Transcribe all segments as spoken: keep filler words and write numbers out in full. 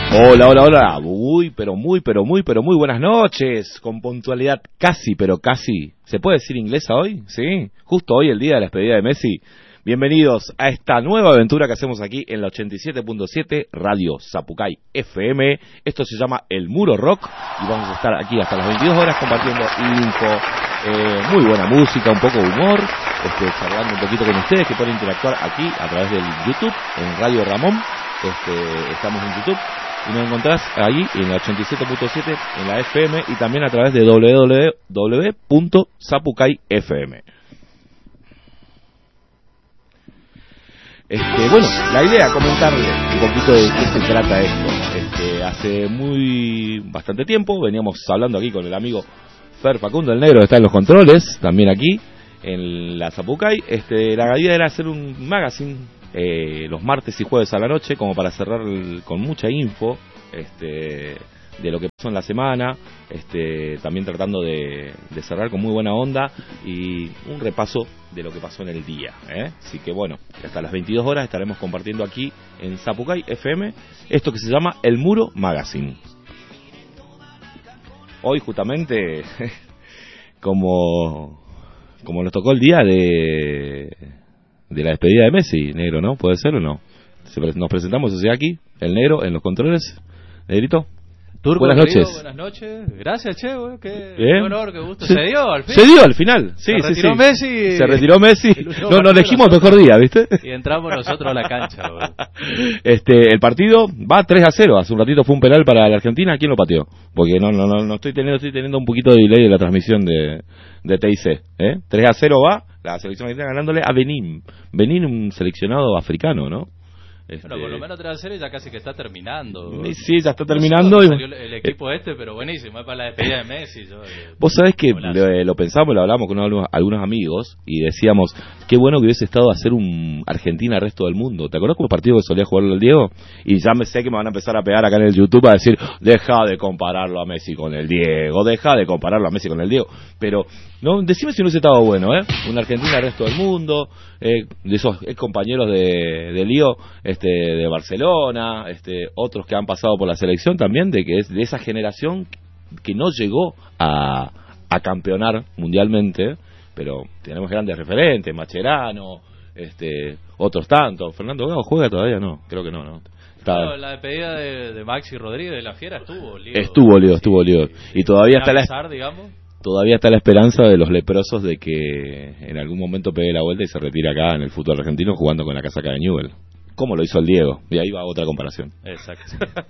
Hola, hola, hola, muy, pero muy, pero muy, pero muy buenas noches, con puntualidad casi, pero casi, ¿se puede decir inglesa hoy? Sí, justo hoy el día de la despedida de Messi. Bienvenidos a esta nueva aventura que hacemos aquí en la ochenta y siete punto siete Radio Zapucay F M. Esto se llama El Muro Rock y vamos a estar aquí hasta las veintidós horas compartiendo info, eh, muy buena música, un poco de humor, este, charlando un poquito con ustedes que pueden interactuar aquí a través del YouTube, en Radio Ramón. Este, estamos en YouTube y nos encontrás ahí en la ochenta y siete punto siete en la F M y también a través de doble u doble u doble u punto zapucay punto f m. Este, bueno, la idea, comentarle un poquito de qué se trata esto. Este, hace muy bastante tiempo veníamos hablando aquí con el amigo Fer Facundo, el negro, que está en los controles, también aquí en la Zapucay. Este, la idea era hacer un magazine eh, los martes y jueves a la noche, como para cerrar el, con mucha info este, de lo que pasó en la semana, este, también tratando de, de cerrar con muy buena onda y un repaso de lo que pasó en el día, ¿eh? Así que bueno, hasta las veintidós horas estaremos compartiendo aquí en Zapucay F M esto que se llama El Muro Magazine. Hoy justamente como como nos tocó el día de de la despedida de Messi, negro, ¿no? ¿Puede ser o no? Nos presentamos desde aquí, el negro en los controles. Negrito, Turco, buenas querido, noches. Buenas noches. Gracias, che, güey. Qué, ¿Eh? qué honor, qué gusto. Se, se dio al fin. Se dio al final, sí, se sí, retiró sí. Messi. Se retiró Messi. No, nos elegimos el mejor día, ¿viste? Y entramos nosotros a la cancha, güey. Este, el partido va tres a cero. Hace un ratito fue un penal para la Argentina. ¿Quién lo pateó? Porque no, no, no, no estoy teniendo, estoy teniendo un poquito de delay de la transmisión de, de T I C. ¿eh? tres a cero va la selección argentina ganándole a Benín. Benín, un seleccionado africano, ¿no? Este... Bueno, por lo menos tres a cero ya casi que está terminando. Sí, ya está terminando. No sé y... salió el equipo este, pero buenísimo, es para la despedida de Messi. Yo, eh, Vos sabés que lo, lo pensamos, lo hablamos con algunos, algunos amigos y decíamos, qué bueno que hubiese estado hacer un Argentina-resto del mundo. ¿Te acordás con los partidos que solía jugarlo el Diego? Y ya me sé que me van a empezar a pegar acá en el YouTube a decir, deja de compararlo a Messi con el Diego, deja de compararlo a Messi con el Diego. Pero, no, decime si no hubiese estado bueno, ¿eh? Un Argentina-resto del mundo, eh, de esos ex compañeros de, de Lío, este, de Barcelona, este, otros que han pasado por la selección también, de que es de esa generación que no llegó a, a campeonar mundialmente, pero tenemos grandes referentes, Mascherano, este, otros tantos. Fernando Gago juega todavía, no, creo que no, no. Está... No, la despedida de, de Maxi Rodríguez de la Fiera estuvo lío. Estuvo lío, estuvo lío. Y todavía está la avisar, digamos. Todavía está la esperanza de los leprosos de que en algún momento pegue la vuelta y se retire acá en el fútbol argentino jugando con la casaca de Newell. Como lo hizo el Diego, y ahí va otra comparación. Exacto.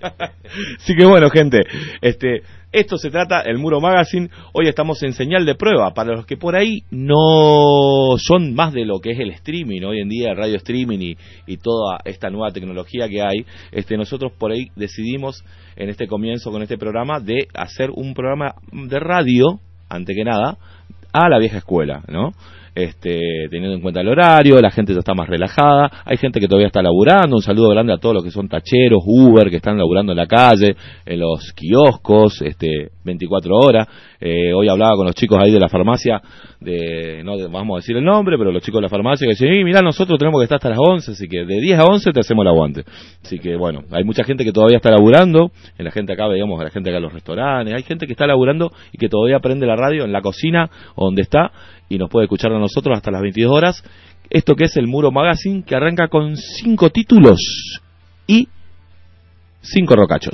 Así que bueno, gente, este, esto se trata, el Muro Magazine. Hoy estamos en señal de prueba, para los que por ahí no son más de lo que es el streaming, hoy en día el radio streaming y, y toda esta nueva tecnología que hay, este, nosotros por ahí decidimos en este comienzo con este programa de hacer un programa de radio, ante que nada, a la vieja escuela, ¿no? Este, teniendo en cuenta el horario, la gente ya está más relajada, hay gente que todavía está laburando, un saludo grande a todos los que son tacheros, Uber, que están laburando en la calle, en los kioscos, este, veinticuatro horas, eh, hoy hablaba con los chicos ahí de la farmacia, de, no vamos a decir el nombre, pero los chicos de la farmacia que dicen, mirá, nosotros tenemos que estar hasta las once, así que de diez a once te hacemos el aguante, así que bueno, hay mucha gente que todavía está laburando, en la gente acá, veíamos a la gente acá en los restaurantes, hay gente que está laburando y que todavía prende la radio en la cocina o donde está, y nos puede escuchar a nosotros hasta las veintidós horas. Esto que es el Muro Magazine, que arranca con cinco títulos y cinco rocachos.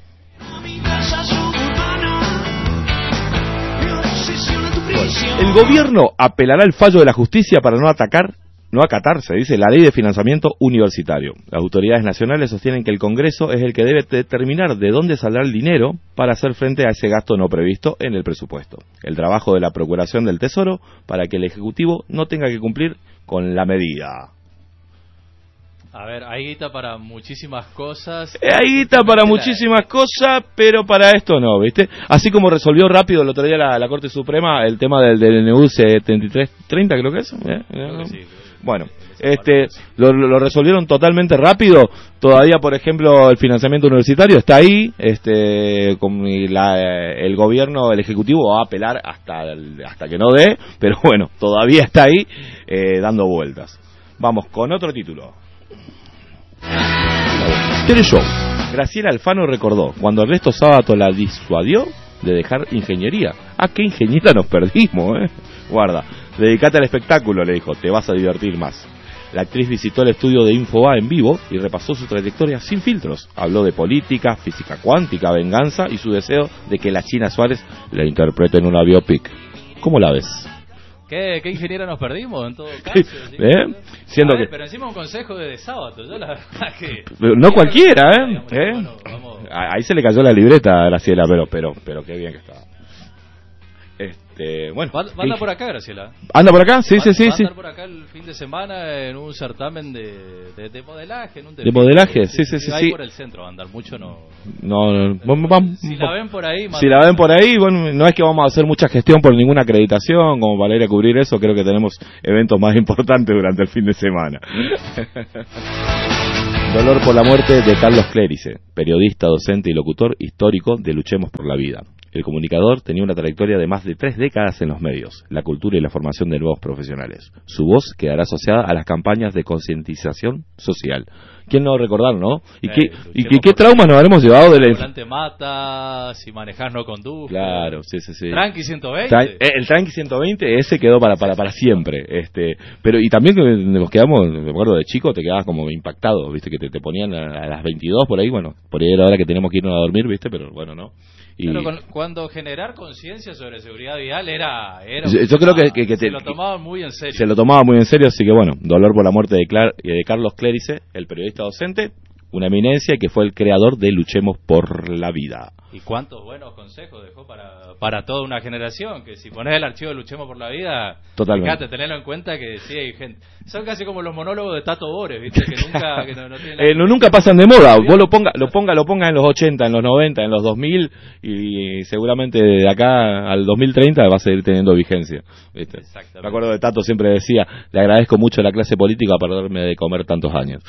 El gobierno apelará el fallo de la justicia para no atacar, no acatar, se dice, la ley de financiamiento universitario. Las autoridades nacionales sostienen que el Congreso es el que debe determinar de dónde saldrá el dinero para hacer frente a ese gasto no previsto en el presupuesto. El trabajo de la Procuración del Tesoro para que el Ejecutivo no tenga que cumplir con la medida. A ver, hay guita para muchísimas cosas. Eh, hay guita para muchísimas cosas, pero para esto no, ¿viste? Así como resolvió rápido el otro día la, la Corte Suprema el tema del, del N U setenta y tres treinta, creo que es. ¿Eh? Creo que sí. Bueno, este, lo, lo resolvieron totalmente rápido. Todavía, por ejemplo, el financiamiento universitario está ahí. Este, con la, el gobierno, el ejecutivo va a apelar hasta hasta que no dé, pero bueno, todavía está ahí eh, dando vueltas. Vamos con otro título. Teleshow. Graciela Alfano recordó cuando Ernesto Sábato la disuadió de dejar ingeniería. Ah, qué ingeniera nos perdimos, ¿eh? Guarda, dedicate al espectáculo, le dijo, te vas a divertir más. La actriz visitó el estudio de Infoba en vivo y repasó su trayectoria sin filtros. Habló de política, física cuántica, venganza y su deseo de que la China Suárez la interprete en una biopic. ¿Cómo la ves? ¿Qué, qué ingeniera nos perdimos en todo caso? ¿Eh? Siendo ver, que... Pero encima un consejo de, de sábado. Yo la verdad que... No cualquiera, ¿eh? Digamos, ¿Eh? bueno, vamos... Ahí se le cayó la libreta a Graciela, pero, pero, pero qué bien que estaba. Este, bueno. Va, va a andar por acá, Graciela. ¿Anda por acá? Sí, va, sí, sí. Va a andar sí. por acá el fin de semana en un certamen de, de, de modelaje. En un ¿De modelaje? Sí, sí, sí. Ahí sí. por el centro va a andar mucho, no... No, no, vamos, vamos, si la ven por ahí... Si la ven por ahí, bueno, no es que vamos a hacer mucha gestión por ninguna acreditación, como para ir a cubrir eso, creo que tenemos eventos más importantes durante el fin de semana. Dolor por la muerte de Carlos Clérice, periodista, docente y locutor histórico de Luchemos por la Vida. El comunicador tenía una trayectoria de más de tres décadas en los medios, la cultura y la formación de nuevos profesionales. Su voz quedará asociada a las campañas de concientización social. ¿Quién no recordar, no? ¿Y eh, qué, y qué, qué traumas nos habremos llevado de la... El volante mata, si manejas no conduzco. Claro, sí, sí, sí. Tranqui ciento veinte. Tran- el Tranqui ciento veinte, ese quedó para para para siempre. Este, pero y también nos quedamos, me acuerdo de chico, te quedabas como impactado, viste, que te, te ponían a, a las veintidós por ahí, bueno, por ahí era hora que tenemos que irnos a dormir, viste, pero bueno, no. Y pero con, cuando generar conciencia sobre seguridad vial era... era yo, yo creo que, que, que se te, lo tomaban muy en serio. Se lo tomaba muy en serio, así que bueno, dolor por la muerte de, Clar, de Carlos Clérice, el periodista docente, una eminencia que fue el creador de Luchemos por la Vida. Y cuántos buenos consejos dejó para, para toda una generación, que si pones el archivo de Luchemos por la Vida, totalmente, fíjate, tenelo en cuenta que sí hay gente, son casi como los monólogos de Tato Bores, ¿viste? Que nunca que no, no tienen eh, no, nunca pasan de moda, vos lo ponga, lo ponga, lo ponga en los ochenta, en los noventa, en los dos mil y seguramente de acá al dos mil treinta va a seguir teniendo vigencia, ¿viste? Me acuerdo de Tato siempre decía, le agradezco mucho a la clase política por darme de comer tantos años.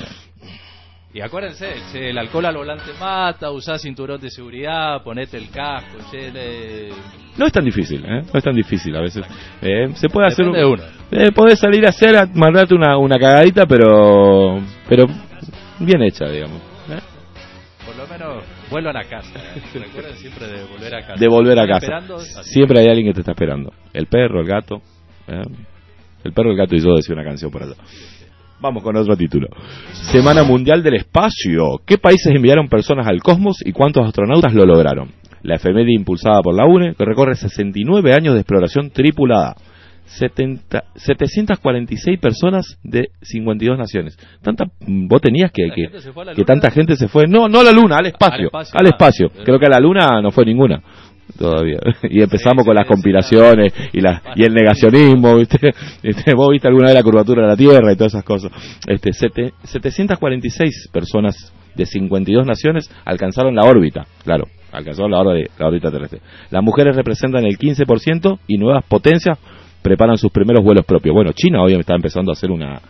Y acuérdense, che, el alcohol al volante mata, usá cinturón de seguridad, ponete el casco, che, le... No es tan difícil, ¿eh? No es tan difícil a veces. Eh, se puede hacer un... de uno. Eh, podés salir a hacer, a mandarte una, una cagadita, pero pero bien hecha, digamos. ¿Eh? Por lo menos vuelvan a casa. ¿eh? Recuerden siempre de volver a casa. De volver a casa. Esperando, siempre hay alguien que te está esperando. El perro, el gato. ¿eh? El perro, el gato y yo, decía una canción por allá. Vamos con otro título. Semana Mundial del Espacio. ¿Qué países enviaron personas al cosmos y cuántos astronautas lo lograron? La efeméride impulsada por la U N E, que recorre sesenta y nueve años de exploración tripulada. setenta, setecientas cuarenta y seis personas de cincuenta y dos naciones. Tanta, vos tenías que, que, que tanta gente se fue. No, no a la Luna, al espacio. Al espacio. Al espacio. Ah, Creo que a la Luna no fue ninguna. Todavía. Y empezamos sí, con sí, las sí, compilaciones sí, y la y el negacionismo, ¿viste? ¿viste? Vos viste alguna vez la curvatura de la Tierra y todas esas cosas. Este sete, setecientas cuarenta y seis personas de cincuenta y dos naciones alcanzaron la órbita, claro, alcanzaron la órbita, la órbita terrestre. Las mujeres representan el quince por ciento y nuevas potencias preparan sus primeros vuelos propios. Bueno, China hoy está empezando a hacer una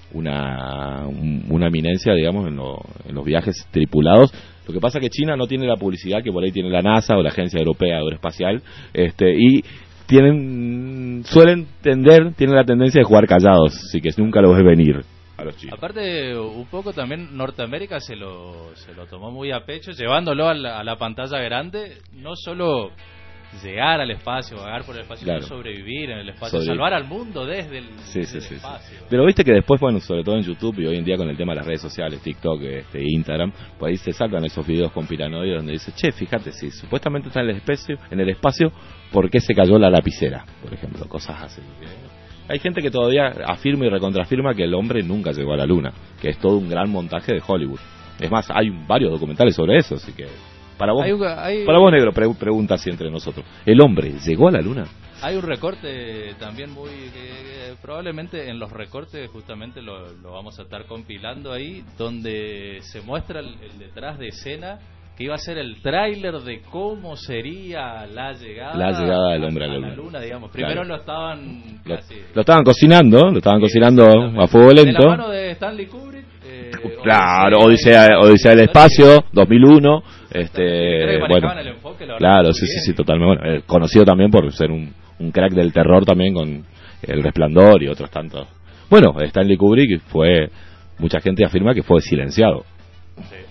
una una eminencia, digamos, en, lo, en los viajes tripulados. Lo que pasa es que China no tiene la publicidad que por ahí tiene la NASA o la Agencia Europea Aeroespacial, este, y tienen, suelen tender, tienen la tendencia de jugar callados, así que nunca lo ves venir a los chinos. Aparte, un poco también Norteamérica se lo, se lo tomó muy a pecho, llevándolo a la, a la pantalla grande, no solo llegar al espacio, vagar por el espacio, claro, sino sobrevivir en el espacio, Sobre... salvar al mundo desde el, sí, desde sí, el sí, espacio. Sí. Pero viste que después, bueno, sobre todo en YouTube y hoy en día con el tema de las redes sociales, TikTok, este, Instagram, pues ahí se saltan esos videos con piranoides donde dice, che, fíjate, si supuestamente está en el espacio, en el espacio, ¿por qué se cayó la lapicera? Por ejemplo, cosas así. Hay gente que todavía afirma y recontrafirma que el hombre nunca llegó a la luna, que es todo un gran montaje de Hollywood. Es más, hay varios documentales sobre eso, así que... Para vos, hay un, hay, para vos negro, pre pregunta así entre nosotros. ¿El hombre llegó a la luna? Hay un recorte también muy... Que, que probablemente en los recortes justamente lo, lo vamos a estar compilando ahí, donde se muestra el, el detrás de escena, que iba a ser el tráiler de cómo sería la llegada, la llegada del hombre a, a, a la luna. luna digamos. Primero claro. lo estaban... Lo, casi, lo estaban cocinando, lo estaban sí, cocinando a fuego lento. De la mano de Stanley Kubrick. Eh, claro, Odisea, Odisea, Odisea del Espacio, dos mil uno. Este, bueno, el enfoque, claro, sí, sí, sí, totalmente. Bueno, eh, conocido también por ser un, un crack del terror también con El Resplandor y otros tantos. Bueno, Stanley Kubrick fue, mucha gente afirma que fue silenciado. Sí, cierto.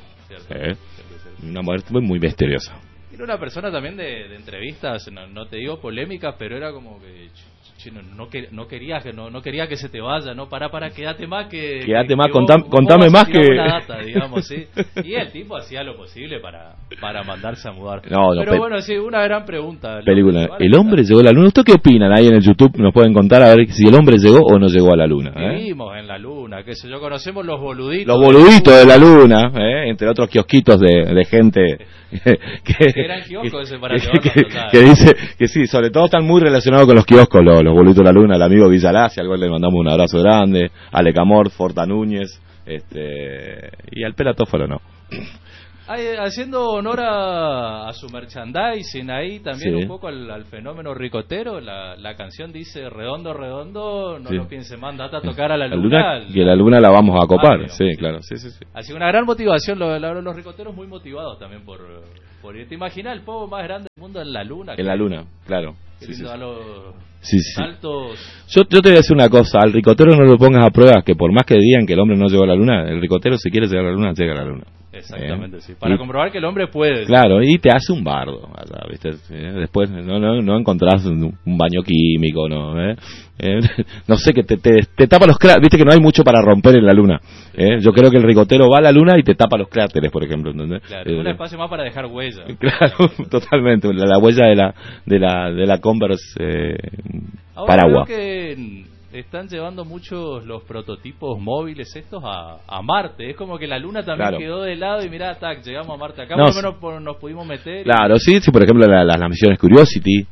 ¿eh? Una muerte muy, muy misteriosa. Era una persona también de, de entrevistas, no, no te digo polémicas, pero era como que che, no, no, que, no quería que no, no quería que se te vaya, no, para, para, quédate más que... Quédate que, más, que contame, vos, contame vos más que... data, digamos, ¿sí? Y el tipo hacía lo posible para, para mandarse a mudar. No, no, pero pe... bueno, sí, una gran pregunta. Película, ¿el hombre llegó a la luna? ¿Usted qué opinan? Ahí en el YouTube nos pueden contar a ver si el hombre llegó o no llegó a la luna. ¿eh? Vivimos en la luna, qué sé yo, conocemos los boluditos. Los boluditos de la luna, ¿eh? Entre otros kiosquitos de, de gente... que, que eran kioscos ese para que, que, total. que dice que sí, sobre todo están muy relacionados con los kioscos, los, los boluditos de la luna, el amigo Villalacia, al cual le mandamos un abrazo grande, Ale Camor, Forta Núñez, este y al Pelatófalo no. Ay, haciendo honor a, a su merchandising ahí, también sí. un poco al, al fenómeno ricotero, la, la canción dice redondo, redondo, no sí. lo piense más, date a tocar a la, la luna. luna que la luna la vamos a copar, barrio, sí, sí, claro, sí, sí, sí. Así una gran motivación, los, los ricoteros muy motivados también por, por ir. ¿Te imaginas el povo más grande del mundo en la luna? En que, la luna, claro. Sí, sí, sí. Los sí, sí. saltos. Yo, yo te voy a decir una cosa, al ricotero no lo pongas a prueba, que por más que digan que el hombre no llegó a la luna, el ricotero si quiere llegar a la luna, llega a la luna. Exactamente, ¿Eh? sí. Para y, comprobar que el hombre puede. Claro, y te hace un bardo, allá, ¿viste? ¿Eh? Después no, no, no encontrás un, un baño químico, ¿no? ¿Eh? ¿Eh? No sé, que te, te, te tapa los cráteres, viste que no hay mucho para romper en la luna. ¿Eh? Yo creo que el ricotero va a la luna y te tapa los cráteres, por ejemplo, ¿entendés? Claro, eh, un espacio más para dejar huella. Claro, totalmente, la, la huella de la de la de la Converse eh, Ahora paraguas. Creo que están llevando muchos los prototipos móviles estos a, a Marte. Es como que la Luna también claro. quedó de lado y mirá, tac, llegamos a Marte. Acá no, por lo menos por, nos pudimos meter. Claro, y... sí, sí, por ejemplo las la, la misiones Curiosity,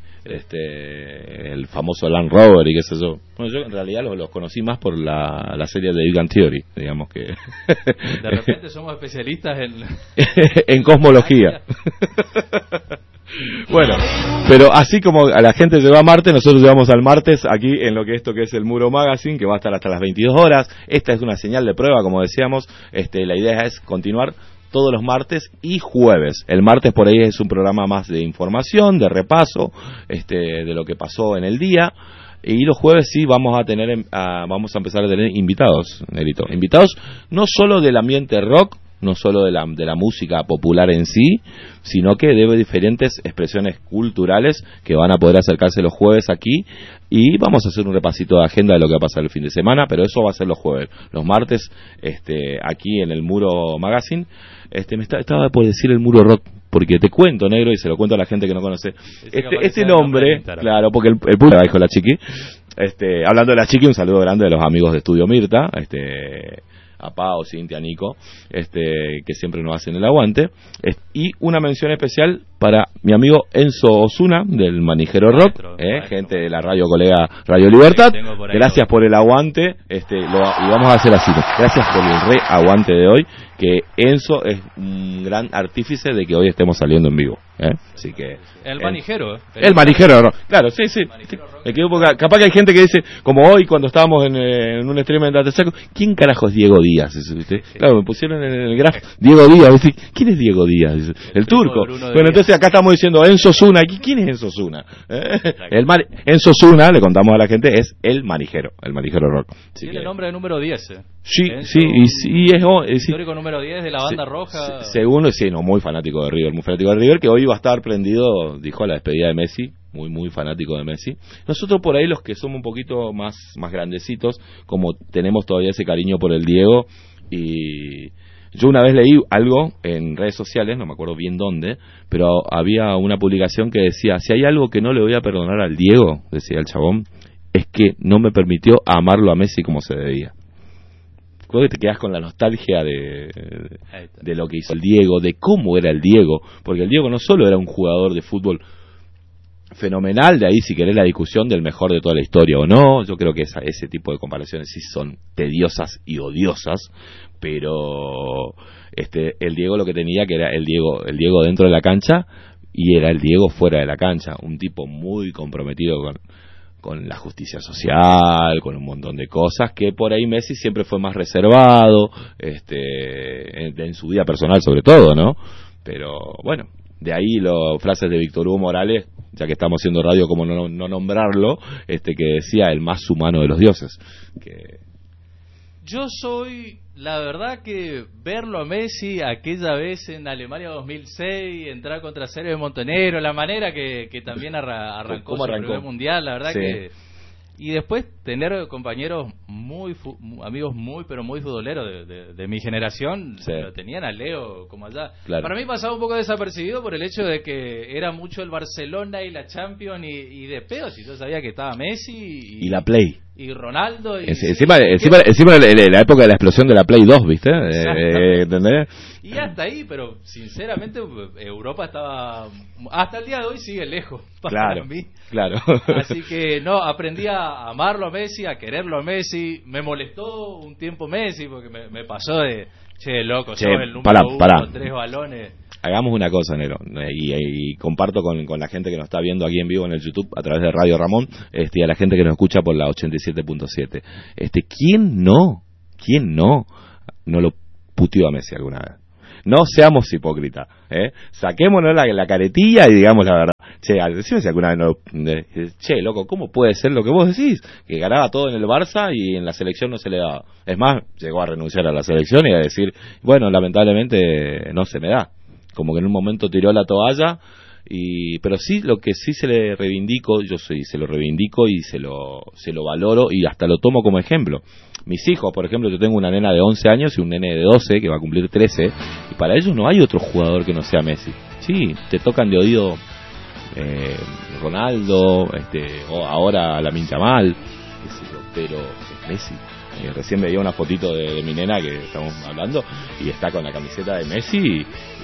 este, el famoso Land Rover y qué sé yo. Bueno, yo en realidad los, los conocí más por la, la serie de Big Bang Theory, digamos que... De repente somos especialistas en... en cosmología. Bueno, pero así como a la gente se va a Marte, nosotros llevamos al martes aquí en lo que esto que es el Muro Magazine, que va a estar hasta las veintidós horas. Esta es una señal de prueba, como decíamos. Este, la idea es continuar todos los martes y jueves. El martes por ahí es un programa más de información, de repaso, este, de lo que pasó en el día. Y los jueves sí vamos a tener, a, vamos a empezar a tener invitados, Negrito. Invitados no solo del ambiente rock, no solo de la, de la música popular en sí, sino que de diferentes expresiones culturales que van a poder acercarse los jueves aquí, y vamos a hacer un repasito de agenda de lo que va a pasar el fin de semana, pero eso va a ser los jueves. Los martes, este, aquí en el Muro Magazine, este, me está, estaba por decir el Muro Rock, porque te cuento, negro, y se lo cuento a la gente que no conoce. Este, este nombre, claro, porque el, el público dijo la chiqui, este, hablando de la chiqui, un saludo grande de los amigos de Estudio Mirta, este... a Pao, Cintia, Nico, este, que siempre nos hacen el aguante, y una mención especial para mi amigo Enzo Osuna del Manijero Rock, maestro, eh, maestro. gente de la radio colega Radio Libertad, por gracias por el aguante, este, lo, y vamos a hacer así, gracias por el re aguante de hoy, que Enzo es un gran artífice de que hoy estemos saliendo en vivo, ¿eh? Así que el manijero, ¿eh? el manijero, ¿no? Claro, sí, sí. Me quedo porque capaz que hay gente que dice, como hoy cuando estábamos en, en un stream en Datesaco, ¿quién carajo es Diego Díaz? ¿Viste? Claro, me pusieron en el graf Diego Díaz, ¿viste? ¿Quién es Diego Díaz? El, el turco. Bueno, entonces acá estamos diciendo Enzo Osuna. ¿Quién es Enzo Osuna? ¿Eh? El mar... Enzo Osuna, le contamos a la gente, es el manijero, el manijero rock. Así Tiene que... nombre de número diez, ¿eh? Sí, Enzo, sí, y, y es, es histórico número diez de la banda se, roja. Se, según, sí, no, muy fanático de River, muy fanático de River, que hoy va a estar prendido, dijo, a la despedida de Messi, muy, muy fanático de Messi. Nosotros por ahí, los que somos un poquito más, más grandecitos, como tenemos todavía ese cariño por el Diego, y yo una vez leí algo en redes sociales, no me acuerdo bien dónde, pero había una publicación que decía, si hay algo que no le voy a perdonar al Diego, decía el chabón, es que no me permitió amarlo a Messi como se debía. Creo que te quedas con la nostalgia de, de lo que hizo el Diego, de cómo era el Diego, porque el Diego no solo era un jugador de fútbol fenomenal, de ahí si querés la discusión del mejor de toda la historia o no, yo creo que esa, ese tipo de comparaciones sí son tediosas y odiosas, pero este el Diego lo que tenía que era el Diego, el Diego dentro de la cancha y era el Diego fuera de la cancha, un tipo muy comprometido con con la justicia social, con un montón de cosas, que por ahí Messi siempre fue más reservado, este, en, en su vida personal sobre todo, ¿no? Pero bueno, de ahí las frases de Víctor Hugo Morales, ya que estamos haciendo radio, como no, no nombrarlo, este, que decía el más humano de los dioses, que Yo soy, la verdad que verlo a Messi aquella vez en Alemania dos mil seis, entrar contra Serbia de Montenegro, la manera que, que también arra, arrancó su primer mundial, la verdad sí. que... Y después tener compañeros muy, fu amigos muy, pero muy futboleros de, de, de mi generación, sí. lo tenían a Leo como allá. Claro. Para mí pasaba un poco desapercibido por el hecho de que era mucho el Barcelona y la Champions y, y de pedo, si yo sabía que estaba Messi y, y la Play. Y Ronaldo. Y, encima, y, encima, encima de la época de la explosión de la Play dos, ¿viste? Eh, ¿entendés? Y hasta ahí, pero sinceramente Europa estaba, hasta el día de hoy sigue lejos para claro, mí. Claro. Así que no, aprendí a amarlo a Messi, a quererlo a Messi. Me molestó un tiempo Messi porque me, me pasó de, che, loco, che, sos el número para, uno, para. tres balones. Hagamos una cosa, Nero, y, y comparto con, con la gente que nos está viendo aquí en vivo en el YouTube a través de Radio Ramón, este, y a la gente que nos escucha por la ochenta y siete punto siete. Este, ¿quién no? ¿Quién no? No lo puteó a Messi alguna vez. No seamos hipócritas, ¿eh? Saquémonos la, la caretilla y digamos la verdad. Che, decime si alguna vez no... Eh, che, loco, ¿cómo puede ser lo que vos decís? Que ganaba todo en el Barça y en la selección no se le daba. Es más, llegó a renunciar a la selección y a decir, bueno, lamentablemente no se me da. Como que en un momento tiró la toalla, y pero sí, lo que sí se le reivindico, yo soy, se lo reivindico y se lo, se lo valoro y hasta lo tomo como ejemplo. Mis hijos, por ejemplo, yo tengo una nena de once años y un nene de doce que va a cumplir trece, y para ellos no hay otro jugador que no sea Messi. Sí, te tocan de oído eh, Ronaldo, este, o ahora Lamine Yamal, qué sé yo, pero es Messi. Eh, recién veía una fotito de, de mi nena que estamos hablando y está con la camiseta de Messi y, y,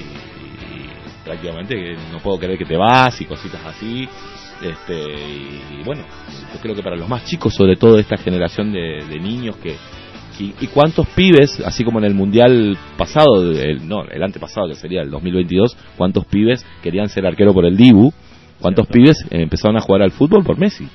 y prácticamente que no puedo creer que te vas y cositas así. Este, y, y bueno, yo creo que para los más chicos, sobre todo de esta generación de, de niños que y, y cuántos pibes, así como en el mundial pasado, el, no, el antepasado que sería el dos mil veintidós, cuántos pibes querían ser arquero por el Dibu, cuántos Cierto. pibes eh, empezaron a jugar al fútbol por Messi.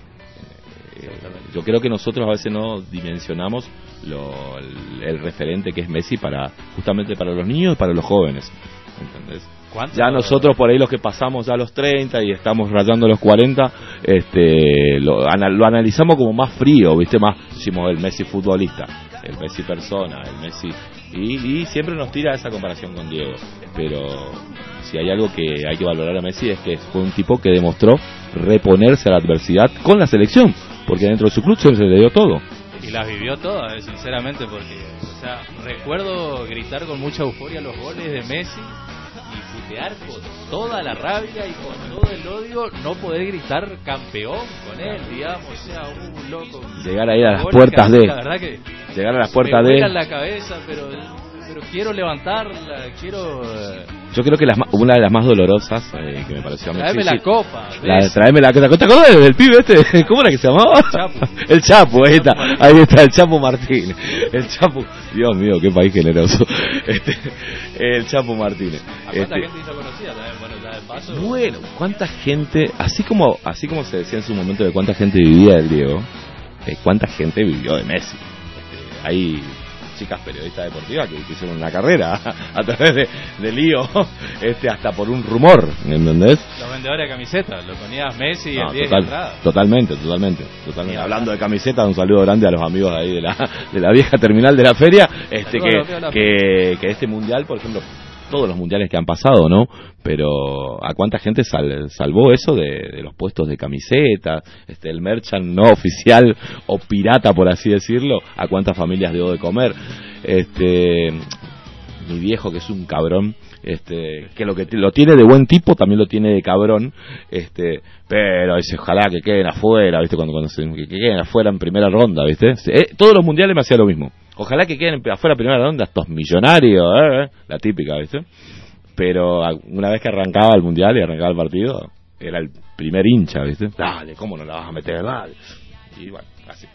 Yo creo que nosotros a veces no dimensionamos lo, el, el referente que es Messi para justamente para los niños y para los jóvenes, ¿entendés? Ya nosotros por ahí los que pasamos ya los treinta y estamos rayando los cuarenta, este, lo, anal, lo analizamos como más frío, ¿viste? Más, decimos el Messi futbolista, el Messi persona, el Messi... Y, y siempre nos tira esa comparación con Diego. Pero si hay algo que hay que valorar a Messi es que fue un tipo que demostró reponerse a la adversidad con la selección, porque dentro de su club se le dio todo. Y las vivió todas, sinceramente, porque, o sea, recuerdo gritar con mucha euforia los goles de Messi y putear con toda la rabia y con todo el odio, no poder gritar campeón con él, digamos, o sea, un loco. Llegar ahí a las puertas de... La verdad que llegar a las puertas me de... Me la cabeza, pero... pero quiero levantarla, quiero... Yo creo que las, una de las más dolorosas eh, que me pareció a mí... Traeme la copa. La, traeme la copa. ¿Te acordás del pibe este? ¿Cómo era que se llamaba? El Chapo. El Chapo, ahí está. Ahí está, el Chapo Martínez. El Chapo... Dios mío, qué país generoso. Este, el Chapo Martínez. ¿A cuánta este, gente hizo conocida también? Bueno, ya de paso... Bueno, cuánta gente... Así como así como se decía en su momento de cuánta gente vivía del Diego, eh, cuánta gente vivió de Messi. Este, ahí... chicas periodistas deportivas que hicieron una carrera a, a través de, de lío, este, hasta por un rumor, ¿entendés? Los vendedores de camisetas, lo ponías Messi y no, el diez total, de entrada. Totalmente, totalmente, totalmente. Hablando de camisetas, un saludo grande a los amigos de ahí de la, de la vieja terminal de la feria, este, que, que, que este mundial, por ejemplo, todos los mundiales que han pasado, ¿no? Pero ¿a cuánta gente sal, salvó eso de, de los puestos de camisetas, este, el merchant no oficial o pirata, por así decirlo? ¿A cuántas familias dio de comer? Este, mi viejo, que es un cabrón, este, que lo que lo tiene de buen tipo también lo tiene de cabrón, este, pero dice, ojalá que queden afuera, ¿viste? Cuando, cuando se, que queden afuera en primera ronda, ¿viste? Eh, todos los mundiales me hacía lo mismo. Ojalá que queden afuera en primera ronda estos millonarios, ¿eh? La típica, ¿viste? Pero una vez que arrancaba el mundial y arrancaba el partido, era el primer hincha, ¿viste? Dale, ¿cómo no la vas a meter? Dale. Y bueno, así.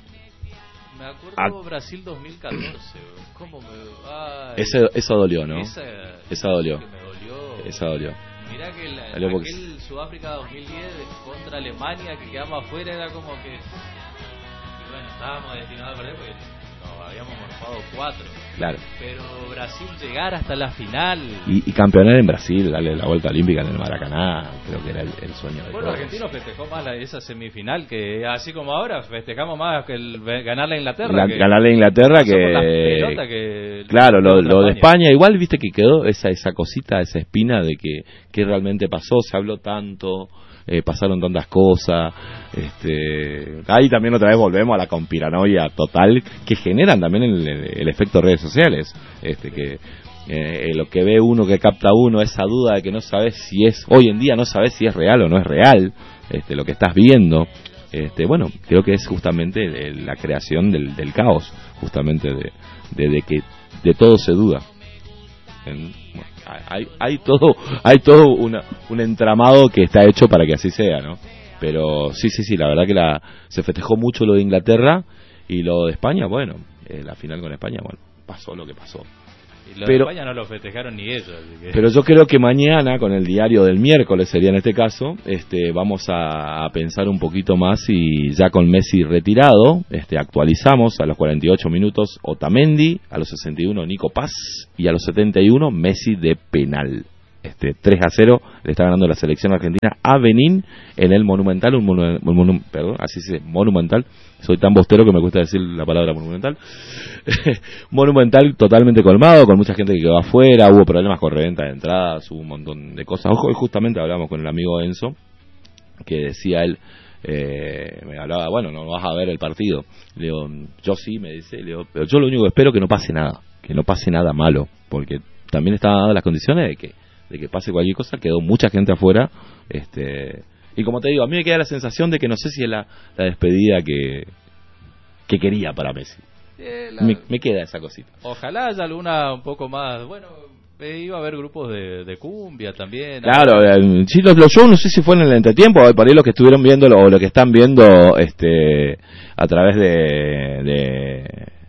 Me acuerdo ah. Brasil dos mil catorce, ¿cómo me... Ay, Ese, eso dolió, ¿no? Esa, esa dolió. Que me dolió. Esa dolió. Mirá que la, aquel porque... Sudáfrica dos mil diez contra Alemania, que quedamos afuera, era como que... Y bueno, estábamos destinados a perder porque... No, habíamos morfado cuatro. Claro. Pero Brasil llegar hasta la final. Y, y campeonar en Brasil, darle la vuelta olímpica en el Maracaná, creo que era el, el sueño de bueno, todos. Argentino festejó más la, esa semifinal que, así como ahora, festejamos más que el ganarle a Inglaterra. La, que, ganarle a Inglaterra que... que claro, lo, lo de España, igual viste que quedó esa esa cosita, esa espina de que, que realmente pasó, se habló tanto... Eh, pasaron tantas cosas, este, ahí también otra vez volvemos a la conspiranoia total que generan también el, el efecto redes sociales, este, que eh, lo que ve uno, que capta uno, esa duda de que no sabes si es, hoy en día no sabes si es real o no es real, este, lo que estás viendo, este, bueno, creo que es justamente el, la creación del, del caos, justamente de, de, de que de todo se duda. En, bueno, hay hay todo hay todo una, un entramado que está hecho para que así sea, ¿no? Pero sí sí sí la verdad que la se festejó mucho lo de Inglaterra y lo de España, bueno, eh, la final con España, bueno, pasó lo que pasó. Y lo pero, de España no lo festejaron ni ellos. Así que... Pero yo creo que mañana, con el diario del miércoles sería en este caso, este, vamos a, a pensar un poquito más y ya con Messi retirado, este, actualizamos a los cuarenta y ocho minutos Otamendi, a los sesenta y uno Nico Paz y a los setenta y uno Messi de penal. Este, tres a cero le está ganando la selección argentina a Benín en el Monumental, un monu, monu, perdón, así se dice, Monumental. Soy tan bostero que me gusta decir la palabra Monumental. Monumental totalmente colmado, con mucha gente que quedó afuera, hubo problemas con reventa de entradas, hubo un montón de cosas. Ojo, hoy justamente hablamos con el amigo Enzo, que decía él, eh, me hablaba, bueno, no vas a ver el partido. Le digo, yo sí, me dice, le digo, pero yo lo único que espero es que no pase nada, que no pase nada malo, porque también estaban dadas las condiciones de que de que pase cualquier cosa, quedó mucha gente afuera, este, y como te digo, a mí me queda la sensación de que no sé si es la, la despedida que que quería para Messi. Eh, la... me, me queda esa cosita. Ojalá haya alguna un poco más, bueno, eh, iba a haber grupos de, de cumbia también. Claro, eh, sí, los, los shows no sé si fue en el entretiempo, para ahí los que estuvieron viendo o los que están viendo este a través de, de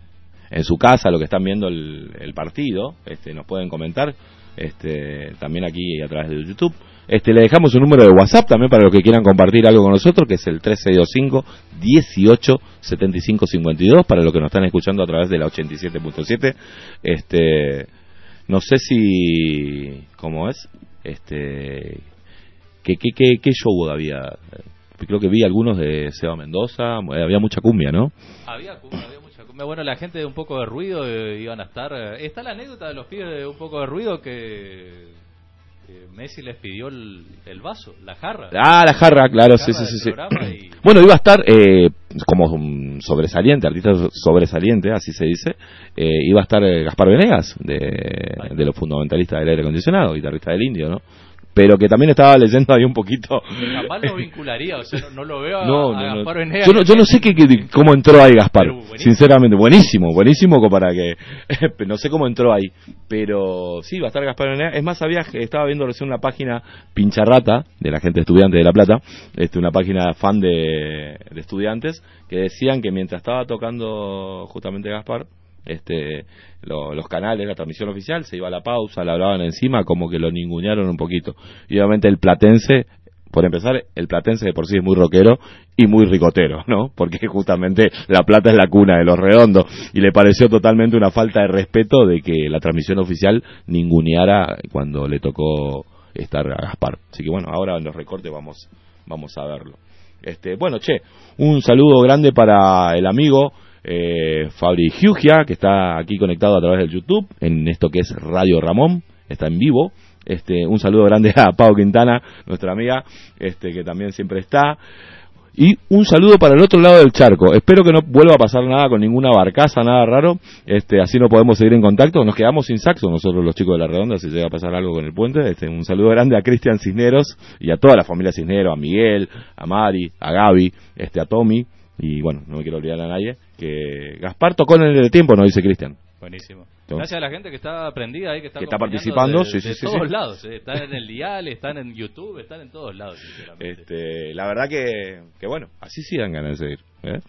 en su casa, lo que están viendo el, el partido, este nos pueden comentar. Este, también aquí a través de YouTube. Este, le dejamos un número de WhatsApp también para los que quieran compartir algo con nosotros, que es el tres seis dos cinco, dieciocho, setenta y cinco, cincuenta y dos, para los que nos están escuchando a través de la ochenta y siete punto siete. Este, no sé si, ¿cómo es? Este, ¿qué, qué, qué, qué show había? Creo que vi algunos de Seba Mendoza, había mucha cumbia, ¿no? Había cumbia, había mucha cumbia. Bueno, la gente de Un Poco de Ruido eh, iban a estar. Eh, está la anécdota de los pibes de Un Poco de Ruido que, que Messi les pidió el, el vaso, la jarra. Ah, la jarra, claro, la sí, jarra sí, sí, sí. Y... Bueno, iba a estar eh, como un sobresaliente, artista sobresaliente, así se dice. Eh, iba a estar eh, Gaspar Venegas, de, de los fundamentalistas del aire acondicionado, guitarrista del Indio, ¿no? Pero que también estaba leyendo ahí un poquito. Capaz lo vincularía, o sea, no, no lo veo a, no, a no, Gaspar no. Venegas. Yo no, yo no sé qué, qué, cómo entró ahí Gaspar, sinceramente, buenísimo, buenísimo como para que, no sé cómo entró ahí, pero sí, va a estar Gaspar Venegas. Es más, había, estaba viendo recién una página Pincharrata, de la gente estudiante de La Plata, este, una página fan de, de estudiantes, que decían que mientras estaba tocando justamente Gaspar, este lo, los canales, la transmisión oficial, se iba a la pausa, le hablaban encima, como que lo ningunearon un poquito. Y obviamente el platense, por empezar, el platense de por sí es muy rockero y muy ricotero, ¿no? Porque justamente La Plata es la cuna de los redondos, y le pareció totalmente una falta de respeto de que la transmisión oficial ninguneara cuando le tocó estar a Gaspar. Así que bueno, ahora en los recortes vamos vamos a verlo. Este, bueno, che, un saludo grande para el amigo Eh, Fabri Giugia, que está aquí conectado a través del YouTube en esto que es Radio Ramón, está en vivo. Este, un saludo grande a Pau Quintana, nuestra amiga, este, que también siempre está. Y un saludo para el otro lado del charco. Espero que no vuelva a pasar nada con ninguna barcaza, nada raro. Este, así no podemos seguir en contacto. Nos quedamos sin saxo nosotros los chicos de La Redonda si llega a pasar algo con el puente. Este, un saludo grande a Cristian Cisneros y a toda la familia Cisneros, a Miguel, a Mari, a Gaby, este, a Tommy. Y bueno, no me quiero olvidar a nadie, que Gaspar tocó en el tiempo, nos dice Cristian. Buenísimo. Gracias a la gente que está prendida ahí, que está, que está participando, de, sí, de sí, todos sí. lados. Eh. Están en el dial, están en YouTube, están en todos lados, sinceramente. Este, la verdad que, que bueno, así sí dan ganas de seguir. ¿eh?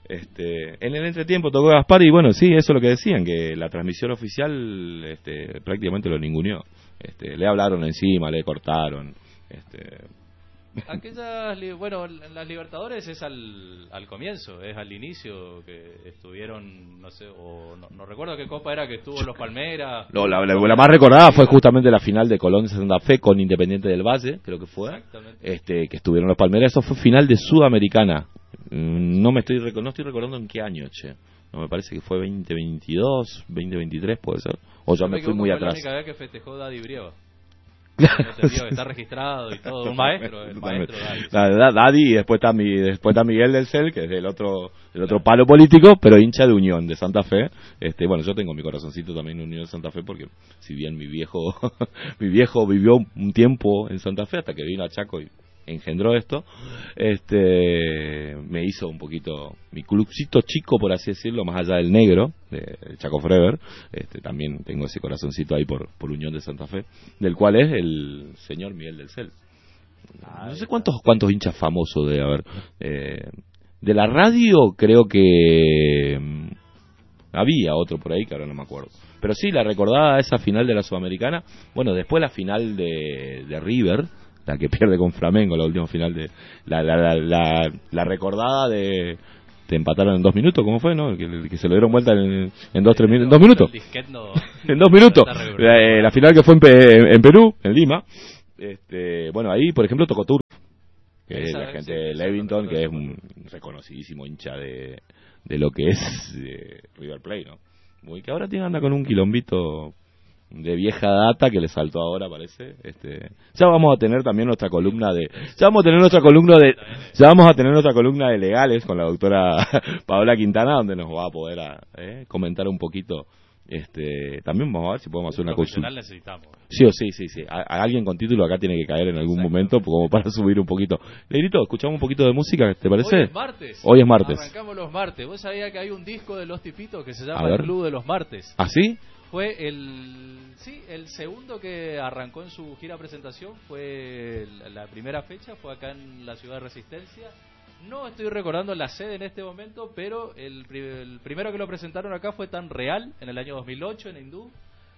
Este, en el entretiempo tocó Gaspar y bueno, sí, eso es lo que decían, que la transmisión oficial este, prácticamente lo ninguneó. Este, le hablaron encima, le cortaron. Este, Aquellas, li- bueno, en las Libertadores es al, al comienzo, es al inicio que estuvieron, no sé, o no, no recuerdo qué copa era que estuvo los Palmeras. No, la, la- la más recordada fue justamente la final de Colón de Santa Fe con Independiente del Valle, creo que fue. Exactamente. Este, que estuvieron los Palmeras. Eso fue final de Sudamericana. Mm, No me estoy reco- no estoy recordando en qué año, che. No, me parece que fue veinte veintidós, veinte veintitrés, puede ser. O ya No me fui equivoco, muy fue atrás. la única vez que festejó Daddy Brieva. Entendido que está registrado y todo, un maestro, el maestro Daddy. La verdad, Daddy, y después está, mi, después está Miguel del Cel, que es del otro del otro palo político, pero hincha de Unión de Santa Fe. Este, bueno, yo tengo mi corazoncito también en Unión de Santa Fe, porque si bien mi viejo mi viejo vivió un tiempo en Santa Fe hasta que vino a Chaco y engendró esto, este me hizo un poquito mi clubcito chico, por así decirlo, más allá del negro de Chaco Forever. Este, también tengo ese corazoncito ahí por por Unión de Santa Fe, del cual es el señor Miguel del Cel. No sé cuántos cuántos hinchas famosos debe haber. Eh, de la radio creo que mm, había otro por ahí que ahora no me acuerdo. Pero sí, la recordada esa final de la Sudamericana. Bueno, después la final de, de River, la que pierde con Flamengo, la última final de la la la, la, la recordada de te empataron en dos minutos, ¿cómo fue, no? Que, que se lo dieron vuelta en, en dos tres minutos, en dos minutos, en dos minutos. La, eh, la final que fue en, Pe- en Perú, en Lima. Este, bueno, ahí por ejemplo tocó Turco, que es la gente de Levington, que es un reconocidísimo hincha de de lo que es eh, River Plate, ¿no? Muy que ahora tiene anda con un quilombito de vieja data que le saltó ahora, parece. Este, ya vamos a tener también nuestra columna de, ya vamos a tener nuestra columna de, ya vamos a tener nuestra columna de legales con la doctora Paola Quintana, donde nos va a poder a, eh, comentar un poquito. Este, también vamos a ver si podemos hacer una consulta. Necesitamos. Sí o sí, sí, sí. A, a alguien con título acá tiene que caer en algún momento como para subir un poquito. Leirito, escuchamos un poquito de música, ¿te parece? Hoy es martes. Hoy es martes. Arrancamos los martes. ¿Vos sabías que hay un disco de Los Tipitos que se A llama ver. El Club de los Martes? ¿Ah, sí? Fue el sí el segundo que arrancó en su gira presentación, fue la, la primera fecha, fue acá en la ciudad de Resistencia. No estoy recordando la sede en este momento, pero el, pri- el primero que lo presentaron acá fue Tan Real en el año dos mil ocho en Hindú.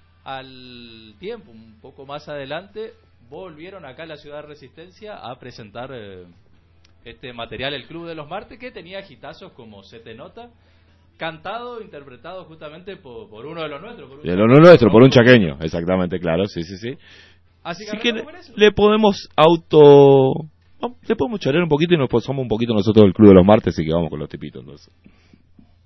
Al tiempo, un poco más adelante, volvieron acá a la ciudad de Resistencia a presentar eh, este material, El Club de los Martes, que tenía hitazos como Se Te Nota, cantado, interpretado justamente por, por uno de los nuestros. Por un De lo no nuestro, por un chaqueño, exactamente, claro, sí, sí, sí. Así que, Así que arrancamos con eso. le podemos auto... Le podemos chorear un poquito y nos pasamos un poquito nosotros del Club de los Martes y que vamos con los tipitos, entonces.